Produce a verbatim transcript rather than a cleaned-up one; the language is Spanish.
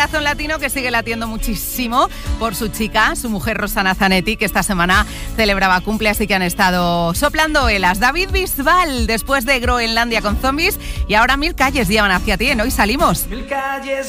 corazón latino que sigue latiendo muchísimo por su chica, su mujer Rosana Zanetti, que esta semana celebraba cumple, así que han estado soplando velas. David Bisbal, después de Groenlandia con Zombies, y ahora Mil calles llevan hacia ti, en Hoy Salimos. Mil calles